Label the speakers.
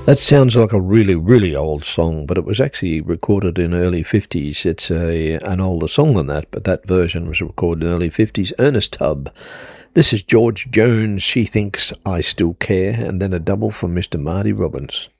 Speaker 1: That sounds like a really, really old song, but it was actually recorded in early 50s. It's an older song than that, but that version was recorded in early 50s. Ernest Tubb. This is George Jones, She Thinks I Still Care, and then a double from Mr. Marty Robbins.